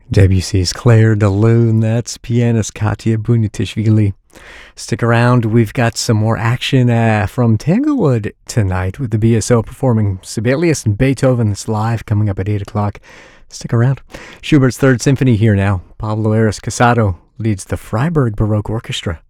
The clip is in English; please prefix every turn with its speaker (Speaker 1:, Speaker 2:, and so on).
Speaker 1: Debussy's Clair de Lune, that's pianist Katya Bunitishvili. Stick around, we've got some more action from Tanglewood tonight with the BSO performing Sibelius and Beethoven's live coming up at 8 o'clock. Stick around. Schubert's Third Symphony here now. Pablo Ares Casado leads the Freiburg Baroque Orchestra.